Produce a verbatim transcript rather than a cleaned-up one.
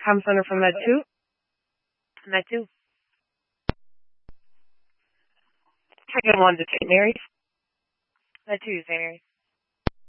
Tom Center from Med two. Med two. Second one to Saint Mary's. Med two, Saint Mary's.